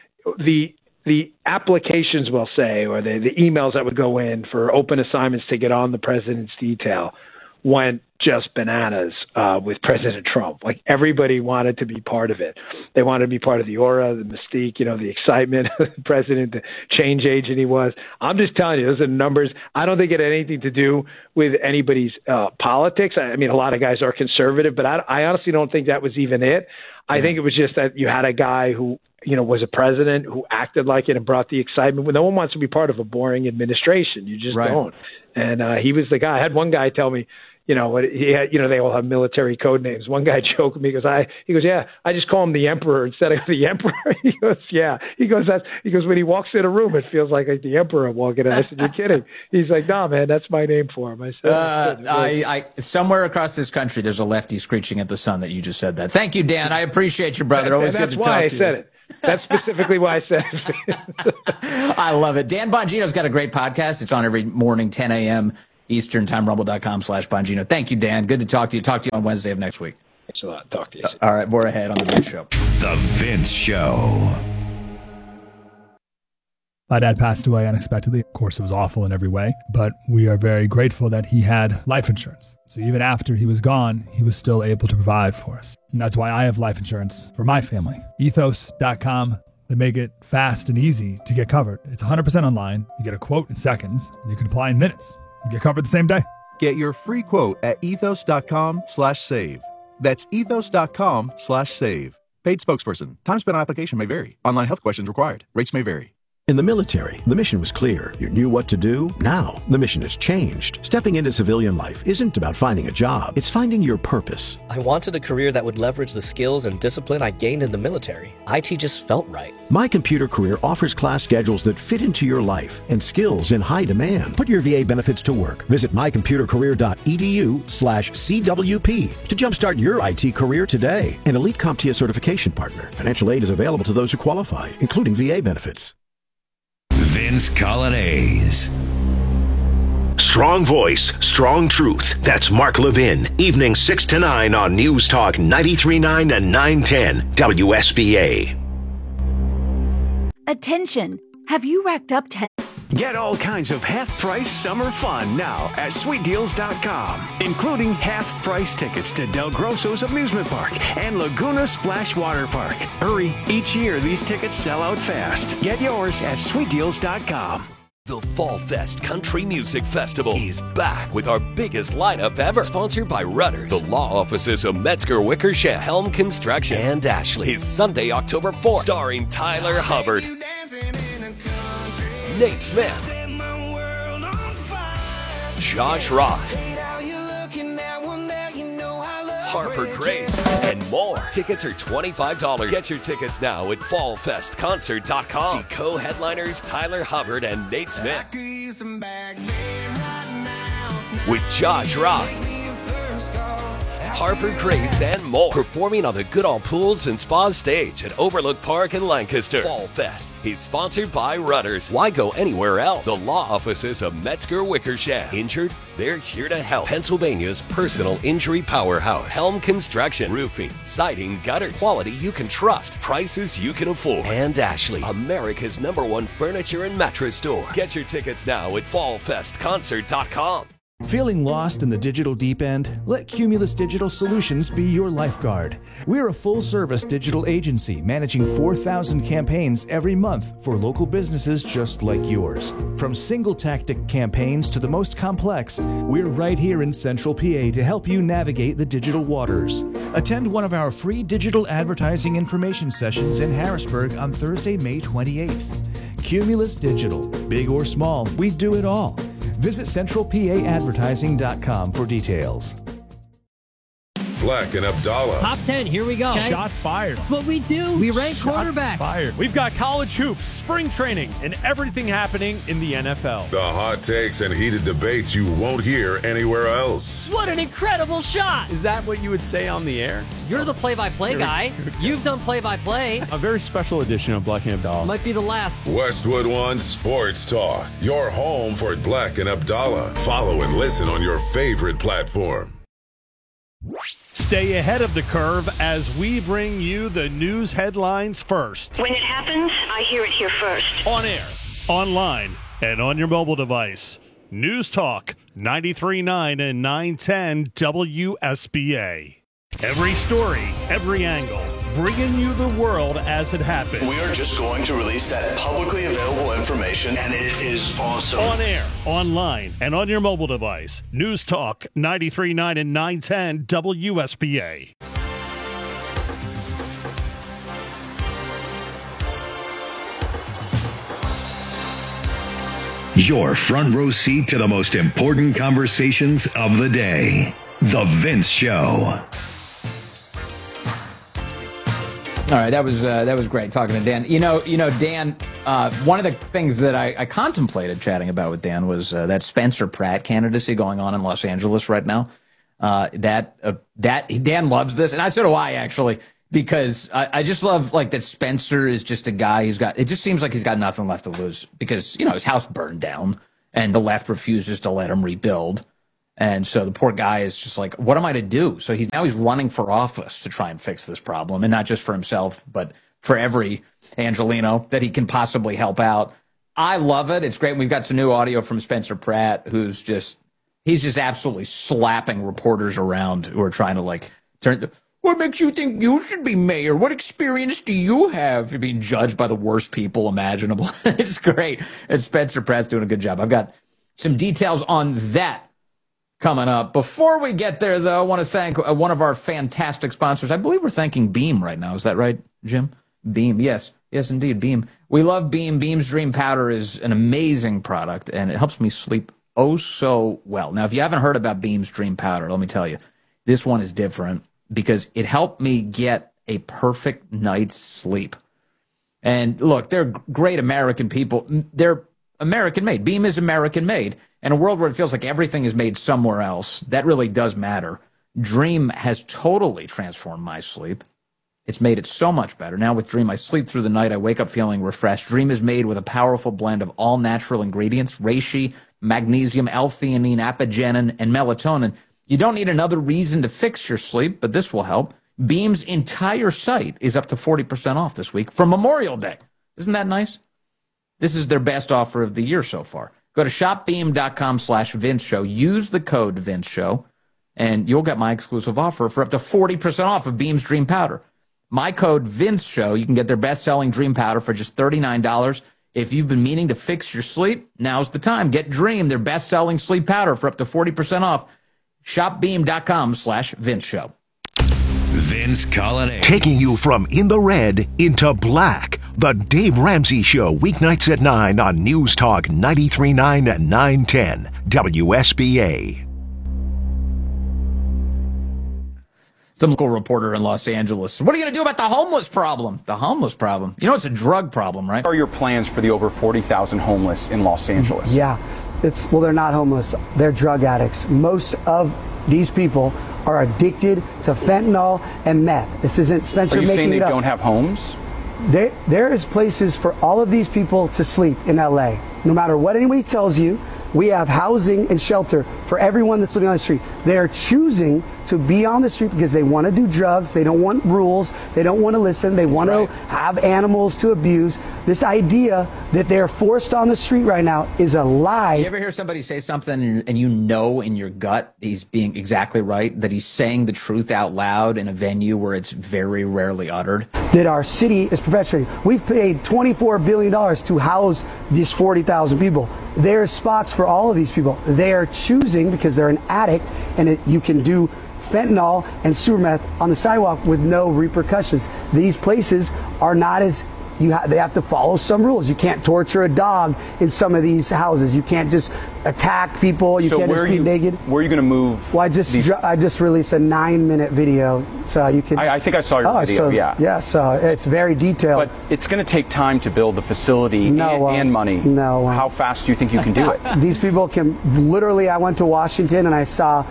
The The applications, we'll say, or the, the emails that would go in for open assignments to get on the president's detail went just bananas uh, with President Trump. Like, everybody wanted to be part of it. They wanted to be part of the aura, the mystique, you know, the excitement of the president, the change agent he was. I'm just telling you, those are numbers. I don't think it had anything to do with anybody's uh, politics. I, I mean, a lot of guys are conservative, but I, I honestly don't think that was even it. I think it was just that you had a guy who, you know, was a president who acted like it and brought the excitement. No one wants to be part of a boring administration. You just right. don't. And uh, he was the guy. I had one guy tell me, you know, what he had, you know, they all have military code names. One guy joked with me, he goes, I, he goes, yeah, I just call him the Emperor instead of the Emperor. He goes, yeah. He goes, that's, he goes, when he walks in a room, it feels like, like the Emperor walking in. I said, you're kidding. He's like, nah, man, that's my name for him. I said, uh, I, I, somewhere across this country, there's a lefty screeching at the sun that you just said that. Thank you, Dan. I appreciate you, brother. Always good to talk to you. That's why I said it. That's specifically why I said it. I love it. Dan Bongino's got a great podcast. It's on every morning, ten a.m. Eastern Time, rumble.com slash Bongino. Thank you, Dan. Good to talk to you. Talk to you on Wednesday of next week. Thanks a lot. Talk to you. All right, more ahead on The Vince Show. The Vince Show. My dad passed away unexpectedly. Of course, it was awful in every way, but we are very grateful that he had life insurance. So even after he was gone, he was still able to provide for us. And that's why I have life insurance for my family. ethos dot com. They make it fast and easy to get covered. It's one hundred percent online. You get a quote in seconds, and you can apply in minutes. You get covered the same day. Get your free quote at ethos dot com slash save. That's ethos dot com slash save. Paid spokesperson. Time spent on application may vary. Online health questions required. Rates may vary. In the military, the mission was clear. You knew what to do. Now, the mission has changed. Stepping into civilian life isn't about finding a job. It's finding your purpose. I wanted a career that would leverage the skills and discipline I gained in the military. I T just felt right. My Computer Career offers class schedules that fit into your life and skills in high demand. Put your V A benefits to work. Visit my computer career dot e d u slash C W P to jumpstart your I T career today. An Elite CompTIA certification partner. Financial aid is available to those who qualify, including V A benefits. Vince Coglianese. Strong voice, strong truth. That's Mark Levin. Evening six to nine on News Talk ninety-three point nine and nine ten W S B A. Attention! Have you racked up ten? Get all kinds of half-price summer fun now at sweet deals dot com, including half-price tickets to Del Grosso's Amusement Park and Laguna Splash Water Park. Hurry, each year these tickets sell out fast. Get yours at sweet deals dot com. The Fall Fest Country Music Festival is back with our biggest lineup ever. Sponsored by Rudders, the law offices of Metzger Wickersham, Helm Construction, and Ashley. Is Sunday, October fourth, starring Tyler Hubbard, Nate Smith, Josh Ross, Harper Grace, and more. Tickets are twenty-five dollars. Get your tickets now at fall fest concert dot com. See co-headliners Tyler Hubbard and Nate Smith. With Josh Ross, Harper Grace, and more. Performing on the Goodall Pools and Spa stage at Overlook Park in Lancaster. Fall Fest is sponsored by Rudders. Why go anywhere else? The law offices of Metzger Wickersham. Injured? They're here to help. Pennsylvania's personal injury powerhouse. Helm Construction. Roofing, siding, gutters. Quality you can trust. Prices you can afford. And Ashley, America's number one furniture and mattress store. Get your tickets now at fall fest concert dot com. Feeling lost in the digital deep end? Let Cumulus Digital Solutions be your lifeguard. We're a full-service digital agency managing four thousand campaigns every month for local businesses just like yours. From single-tactic campaigns to the most complex, we're right here in Central P A to help you navigate the digital waters. Attend one of our free digital advertising information sessions in Harrisburg on Thursday, May twenty-eighth. Cumulus Digital. Big or small, we do it all. Visit central p a advertising dot com for details. Black and Abdallah. Top ten, here we go. Okay. Shots fired. That's what we do. We rank Shots quarterbacks. Fired. We've got college hoops, spring training, and everything happening in the N F L. The hot takes and heated debates you won't hear anywhere else. What an incredible shot. Is that what you would say on the air? You're the play-by-play guy. You've done play-by-play. A very special edition of Black and Abdallah. Might be the last. Westwood One Sports Talk. Your home for Black and Abdallah. Follow and listen on your favorite platform. Stay ahead of the curve as we bring you the news headlines first. When it happens, I hear it here first. On air, online, and on your mobile device. News Talk ninety-three point nine and nine ten W S B A. Every story, every angle, bringing you the world as it happens. We are just going to release that publicly available information, and it is awesome. On air, online, and on your mobile device. News Talk ninety-three point nine and nine ten W S B A. Your front row seat to the most important conversations of the day. The Vince Show. All right, that was uh, that was great talking to Dan. You know, you know, Dan. Uh, one of the things that I, I contemplated chatting about with Dan was uh, that Spencer Pratt candidacy going on in Los Angeles right now. Uh, that uh, that Dan loves this, and I so do I actually, because I, I just love like that Spencer is just a guy who's got. It just seems like he's got nothing left to lose because you know his house burned down, and the left refuses to let him rebuild. And so the poor guy is just like, what am I to do? So he's now he's running for office to try and fix this problem, and not just for himself, but for every Angelino that he can possibly help out. I love it. It's great. We've got some new audio from Spencer Pratt, who's just, he's just absolutely slapping reporters around who are trying to like turn, the, what makes you think you should be mayor? What experience do you have? You're being judged by the worst people imaginable. It's great. And Spencer Pratt's doing a good job. I've got some details on that coming up. Before we get there, though, I want to thank uh, one of our fantastic sponsors. I believe we're thanking Beam right now. Is that right, Jim? Beam. Yes. Yes, indeed. Beam. We love Beam. Beam's Dream Powder is an amazing product, and it helps me sleep oh so well. Now, if you haven't heard about Beam's Dream Powder, let me tell you, this one is different because it helped me get a perfect night's sleep. And look, they're great American people. They're American-made. Beam is American-made. In a world where it feels like everything is made somewhere else, that really does matter. Dream has totally transformed my sleep. It's made it so much better. Now with Dream, I sleep through the night. I wake up feeling refreshed. Dream is made with a powerful blend of all natural ingredients, reishi, magnesium, L-theanine, apigenin, and melatonin. You don't need another reason to fix your sleep, but this will help. Beam's entire site is up to forty percent off this week for Memorial Day. Isn't that nice? This is their best offer of the year so far. Go to shopbeam.com slash Vince Show. Use the code Vince Show, and you'll get my exclusive offer for up to forty percent off of Beam's Dream Powder. My code Vince Show, you can get their best-selling Dream Powder for just thirty-nine dollars. If you've been meaning to fix your sleep, now's the time. Get Dream, their best-selling sleep powder, for up to forty percent off. Shopbeam.com slash Vince Show. Vince Colonnade. Taking you from in the red into black. The Dave Ramsey Show, weeknights at nine on News Talk ninety-three point nine and nine ten W S B A. Some local reporter in Los Angeles. What are you going to do about the homeless problem? The homeless problem. You know, it's a drug problem, right? What are your plans for the over forty thousand homeless in Los Angeles? Yeah, it's well, they're not homeless. They're drug addicts. Most of these people are addicted to fentanyl and meth. This isn't Spencer Are you making saying they it up. don't have homes? There, there is places for all of these people to sleep in L A. No matter what anybody tells you, we have housing and shelter for everyone that's living on the street. They are choosing to be on the street because they want to do drugs. They don't want rules. They don't want to listen. They want right. to have animals to abuse. This idea that they're forced on the street right now is a lie. You ever hear somebody say something and you know in your gut he's being exactly right, that he's saying the truth out loud in a venue where it's very rarely uttered? That our city is perpetuating. We've paid twenty-four billion dollars to house these forty thousand people. There's spots for all of these people. They are choosing because they're an addict, and it, you can do fentanyl and sewer meth on the sidewalk with no repercussions. These places are not as you ha- they have to follow some rules. You can't torture a dog in some of these houses. You can't just attack people. You so can't where just be you, naked. Where are you going to move? Well, I just these... dr- I just released a nine-minute video, so you can. I, I think I saw your oh, video. So, yeah, yeah. So it's very detailed. But it's going to take time to build the facility no, and, uh, and money. No. Uh, How fast do you think you can do it? These people can literally. I went to Washington and I saw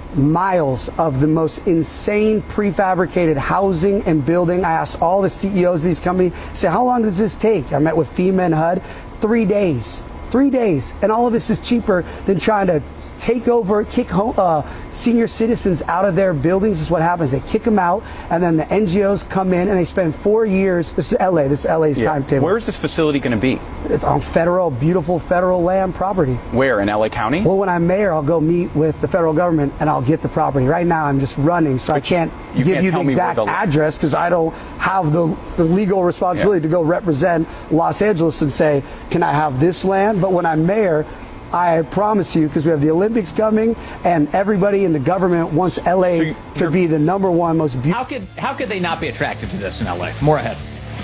miles of the most insane prefabricated housing and building. I asked all the C E Os of these companies, I said, how long does this take? I met with FEMA and H U D, three days. Three days. And all of this is cheaper than trying to take over, kick home, uh, senior citizens out of their buildings. Is what happens. They kick them out, and then the N G Os come in, and they spend four years. This is L A. This is L A's yeah. timetable. Where is this facility going to be? It's on federal, beautiful federal land property. Where, in L A County? Well, when I'm mayor, I'll go meet with the federal government, and I'll get the property. Right now, I'm just running, so but I can't you give can't you the exact the... address because I don't have the, the legal responsibility yeah. to go represent Los Angeles and say, can I have this land? But when I'm mayor, I promise you, because we have the Olympics coming, and everybody in the government wants L A so to be the number one most beautiful. How could how could they not be attracted to this in L A? More ahead.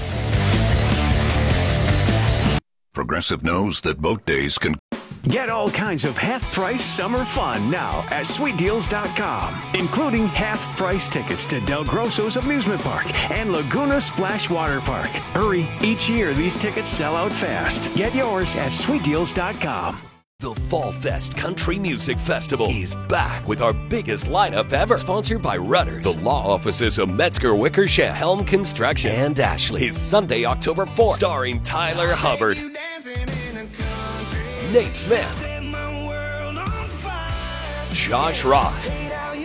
Progressive knows that boat days can. Get all kinds of half-price summer fun now at sweet deals dot com, including half-price tickets to Del Grosso's Amusement Park and Laguna Splash Water Park. Hurry, each year these tickets sell out fast. Get yours at sweet deals dot com. The Fall Fest Country Music Festival is back with our biggest lineup ever. Sponsored by Rudders, the law offices of Metzger Wickersham, Helm Construction, and Ashley. Is Sunday, October fourth, starring Tyler Hubbard, Nate Smith, Josh Ross,